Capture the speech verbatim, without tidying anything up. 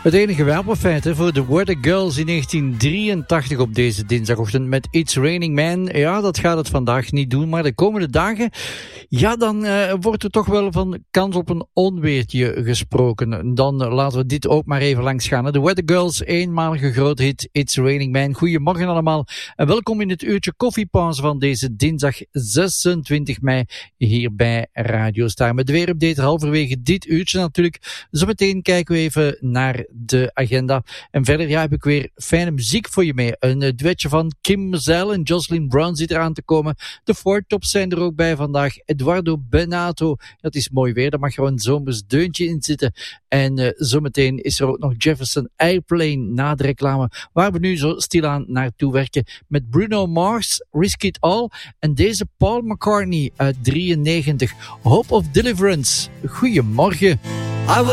Het enige wapenfeit hè, voor de Weather Girls in negentien drieëntachtig op deze dinsdagochtend met It's Raining Man. Ja, dat gaat het vandaag niet doen, maar de komende dagen, ja, dan uh, wordt er toch wel van kans op een onweertje gesproken. Dan uh, laten we dit ook maar even langs gaan. Hè. De Weather Girls, eenmalige grote hit It's Raining Man. Goedemorgen allemaal en welkom in het uurtje koffiepauze van deze dinsdag zesentwintig mei hier bij Radio Star. Met de weerupdate halverwege dit uurtje natuurlijk. Zometeen kijken we even naar de agenda. En verder ja, heb ik weer fijne muziek voor je mee. Een uh, duetje van Kim Mazelle en Jocelyn Brown zit eraan te komen. De Four Tops zijn er ook bij vandaag. Eduardo Benato. Dat is mooi weer. Daar mag gewoon een zomers deuntje in zitten. En uh, zometeen is er ook nog Jefferson Airplane na de reclame. Waar we nu zo stilaan naartoe werken. Met Bruno Mars, Risk It All. En deze Paul McCartney uit drieënnegentig. Hope of Deliverance. Goedemorgen.